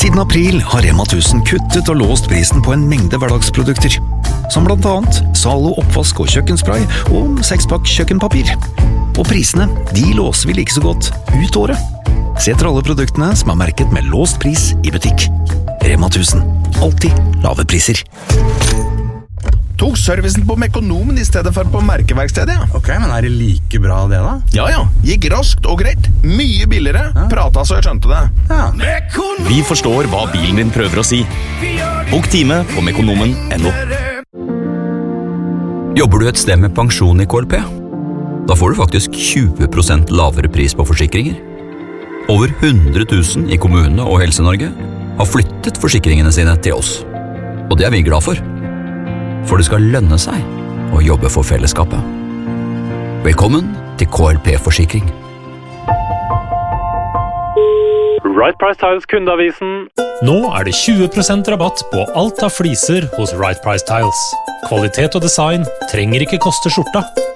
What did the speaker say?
Siden april har Rema 1000 kuttet og låst prisen på en mengde hverdagsprodukter, som blant annet Zalo oppvask og kjøkkenspray og 6-pakk kjøkkenpapir. Og prisene, de låser vi like så godt ut året. Se etter alle produktene som er merket med låst pris i butikk. Rema 1000. Alltid lave priser. Tok servicen på Mekonomen i stedet for på merkeverkstedet. Ok, men er det like bra det da? Ja, gikk raskt og greit. Mye billigere. Pratet så jeg skjønte det. Ja. Vi forstår hva bilen din prøver å si. Bok time på mekonomen.no. Jobber du et sted med pensjon i KLP? Da får du faktisk 20% lavere pris på forsikringer. Over 100 000 i kommunene og Helse-Norge har flyttet forsikringene sine til oss. Og det er vi glad for. For det skal lønne seg å jobbe for fellesskapet. Velkommen til KLP Forsikring. Right Price Tiles kundeavisen. Nå er det 20% rabatt på alt av fliser hos Right Price Tiles. Kvalitet og design trenger ikke koste skjorta.